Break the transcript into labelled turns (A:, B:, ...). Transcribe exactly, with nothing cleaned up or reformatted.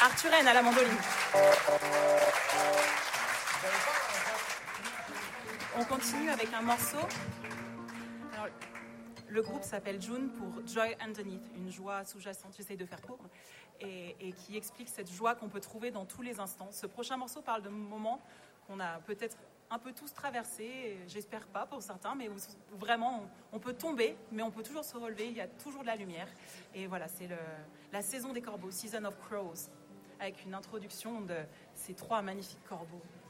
A: Arthur Henn à la mandoline. On continue avec un morceau. Alors, le groupe s'appelle June pour Joy Underneath, une joie sous-jacente, j'essaye de faire court, et, et qui explique cette joie qu'on peut trouver dans tous les instants. Ce prochain morceau parle de moments qu'on a peut-être un peu tous traversés, j'espère pas pour certains, mais où vraiment on, on peut tomber, mais on peut toujours se relever, il y a toujours de la lumière. Et voilà, c'est le, la saison des corbeaux, Season of Crows, avec une introduction de ces trois magnifiques corbeaux.